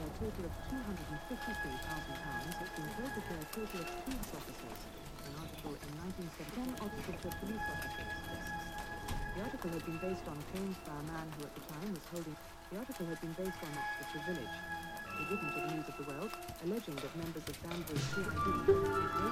a total of £253,000 has been told to pay a total of 2 officers. An article in 1970 officers of police officers lists. The article had been based on claims by a man who at the time was holding... The article had been based on Oxfordshire Village. He written to the News of the World, alleging that members of Danbury CID